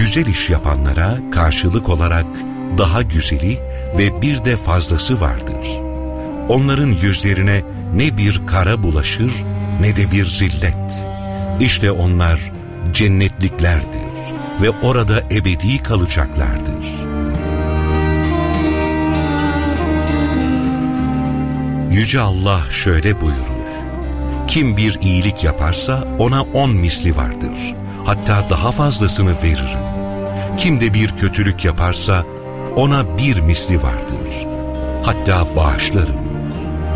güzel iş yapanlara karşılık olarak daha güzeli ve bir de fazlası vardır. Onların yüzlerine ne bir kara bulaşır ne de bir zillet. İşte onlar cennetliklerdir ve orada ebedi kalacaklardır. Yüce Allah şöyle buyurur: kim bir iyilik yaparsa ona 10 misli vardır. Hatta daha fazlasını veririm. Kim de bir kötülük yaparsa ona 1 misli vardır. Hatta bağışlarım.